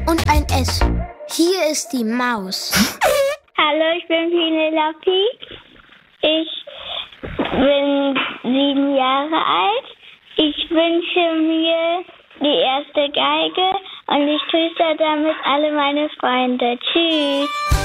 und ein S. Hier ist die Maus. Hallo, ich bin Penelope. Ich bin 7 Jahre alt. Ich wünsche mir die erste Geige und ich grüße damit alle meine Freunde. Tschüss.